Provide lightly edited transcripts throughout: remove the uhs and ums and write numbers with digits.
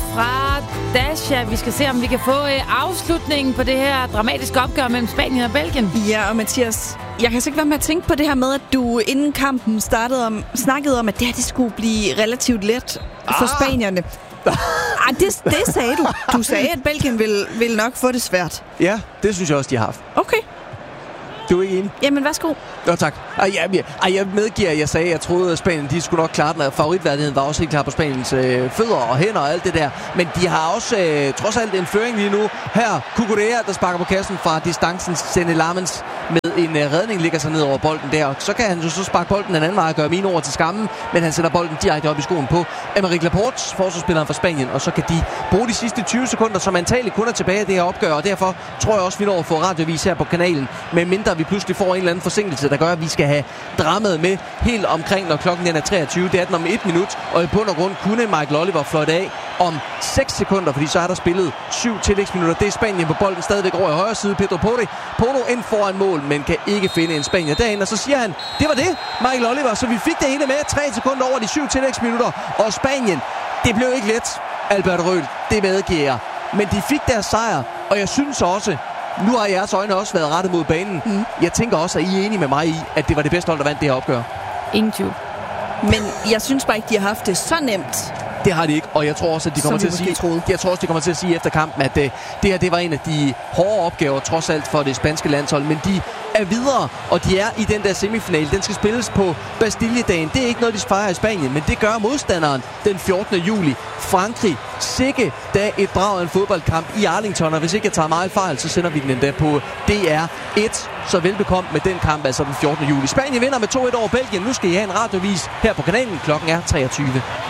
fra Dasha. Vi skal se, om vi kan få afslutningen på det her dramatiske opgør mellem Spanien og Belgien. Ja, og Mathias, jeg kan ikke være med at tænke på det her med, at du inden kampen snakkede om, at det her det skulle blive relativt let for spanierne. Det sagde du. Du sagde, at Belgien vil nok få det svært. Ja, det synes jeg også, de har haft. Okay. Du er ikke enig? Jamen, værsgo. Jo, tak. Jeg medgiver, jeg sagde, at jeg troede, at Spanien de skulle nok klare den. Favoritværdigheden var også helt klar på Spaniens fødder og hænder og alt det der. Men de har også trods alt en føring lige nu. Her, Cucurella, der sparker på kassen fra distancen. Senne Lamens med en redning ligger sig ned over bolden der. Så kan han jo så sparke bolden den anden vej og gøre mine ord til skammen. Men han sætter bolden direkte op i skoen på Aymeric Laporte, forsvarsspilleren fra Spanien. Og så kan de bruge de sidste 20 sekunder, som antageligt kun er tilbage af det her opgør. Og derfor tror jeg også, vi når at få radiovis her på kanalen. Med mindre vi pludselig får en eller anden forsinkelse, der gør, at vi skal have dramaet med helt omkring, når klokken er 23. Det er den om 1 minut, og i bund og grund kunne Michael Oliver fløjte af om 6 sekunder, fordi så er der spillet 7 tillægsminutter. Det er Spanien på bolden stadigvæk over i højre side. Pedro Porro ind foran mål, men kan ikke finde en Spanier derinde. Og så siger han, det var det, Michael Oliver. Så vi fik det hele med 3 sekunder over de 7 tillægsminutter. Og Spanien, det blev ikke let, Albert Røhl. Det medgiver jeg. Men de fik deres sejr, og jeg synes også, nu har jeres øjne også været rettet mod banen. Jeg tænker også, at I er enige med mig i, at det var det bedste hold, der vandt det her opgør. Ingen tvivl. Men jeg synes bare ikke, de har haft det så nemt. Det har de ikke, og jeg tror også, at de kommer til at sige, de kommer til at sige efter kampen, at det her det var en af de hårde opgaver trods alt for det spanske landshold, men de er videre, og de er i den der semifinale. Den skal spilles på Bastille-dagen. Det er ikke noget, de fejrer i Spanien, men det gør modstanderen den 14. juli. Frankrig, sikke da et brag af en fodboldkamp i Arlington, og hvis ikke jeg tager meget fejl, så sender vi den endda på DR1. Så velbekomme med den kamp, altså den 14. juli. Spanien vinder med 2-1 over Belgien. Nu skal I have en radiovis her på kanalen. Klokken er 23.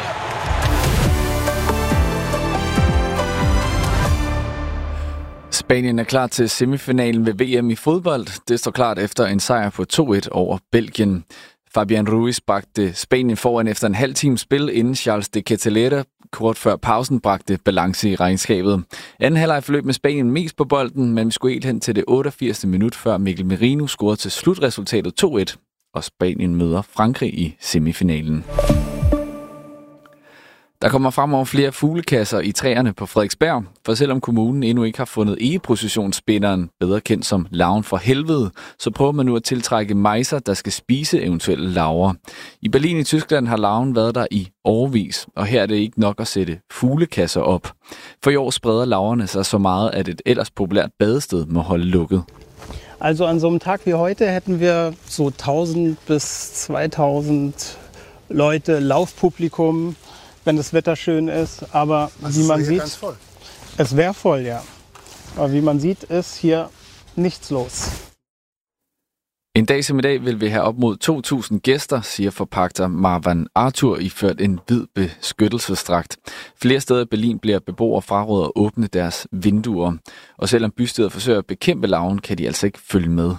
Spanien er klar til semifinalen ved VM i fodbold. Det står klart efter en sejr på 2-1 over Belgien. Fabian Ruiz bragte Spanien foran efter en halv times spil, inden Charles de Ketelera kort før pausen bragte balance i regnskabet. Anden halvleg forløb med Spanien mest på bolden, men vi skulle helt hen til det 88. minut, før Mikkel Merino scorede til slutresultatet 2-1, og Spanien møder Frankrig i semifinalen. Der kommer fremover flere fuglekasser i træerne på Frederiksberg, for selvom kommunen endnu ikke har fundet egeprocessionsspinderen, bedre kendt som larven fra helvede, så prøver man nu at tiltrække mejser, der skal spise eventuelle larver. I Berlin i Tyskland har larven været der i årevis, og her er det ikke nok at sætte fuglekasser op. For i år spreder larverne sig så meget, at et ellers populært badested må holde lukket. Also an so einem Tag wie heute hätten wir so 1000 bis 2000 Leute, Laufpublikum, wenn das Wetter schön ist, aber wie man sieht, es wäre voll, ja. Aber wie man sieht, ist hier nichts los. En dag som i dag vil vi have op mod 2.000 gæster, siger forpagter Marwan Arthur iført en hvid beskyttelsesdragt. Flere steder i Berlin bliver beboere frarådet at åbne deres vinduer. Og selvom bystyret forsøger at bekæmpe larven, kan de altså ikke følge med.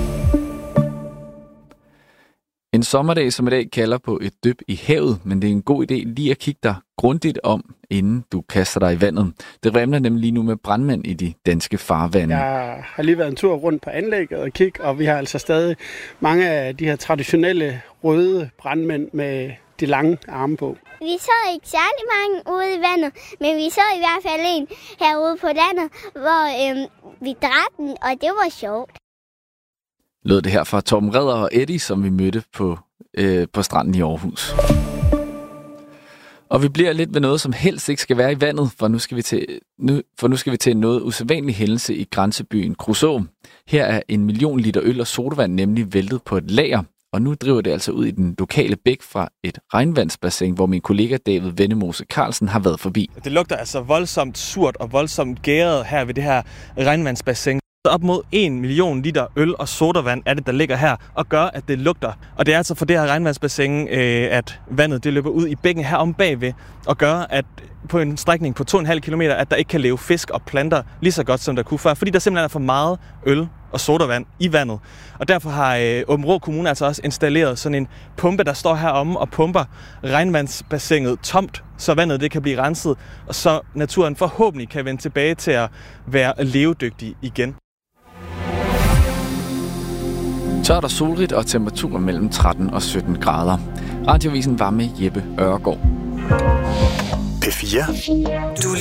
En sommerdag som i dag kalder på et dyb i havet, men det er en god idé lige at kigge dig grundigt om, inden du kaster dig i vandet. Det vrimler nemlig lige nu med brandmænd i de danske farvande. Jeg har lige været en tur rundt på anlægget og kigge, og vi har altså stadig mange af de her traditionelle røde brandmænd med de lange arme på. Vi så ikke særlig mange ude i vandet, men vi så i hvert fald en herude på landet, hvor vi drak den, og det var sjovt. Lød det her fra Torben Redder og Eddie, som vi mødte på stranden i Aarhus. Og vi bliver lidt ved noget, som helst ikke skal være i vandet, for nu skal vi til en noget usædvanlig hændelse i grænsebyen Kruså. Her er 1 million liter øl og sodavand nemlig væltet på et lager, og nu driver det altså ud i den lokale bæk fra et regnvandsbassin, hvor min kollega David Vennemose Carlsen har været forbi. Det lugter altså voldsomt surt og voldsomt gæret her ved det her regnvandsbassin. Op mod 1 million liter øl og sodavand er det, der ligger her, og gør, at det lugter. Og det er altså for det her regnvandsbassin, at vandet det løber ud i bækken her om bagved, og gør, at på en strækning på 2,5 kilometer, at der ikke kan leve fisk og planter lige så godt, som der kunne før, fordi der simpelthen er for meget øl og sodavand i vandet. Og derfor har Aabenraa Kommune altså også installeret sådan en pumpe, der står heromme og pumper regnvandsbassinet tomt, så vandet det kan blive renset, og så naturen forhåbentlig kan vende tilbage til at være levedygtig igen. Så er der solrigt og temperaturer mellem 13 og 17 grader. Radiovisen var med Jeppe Ørgaard. P4.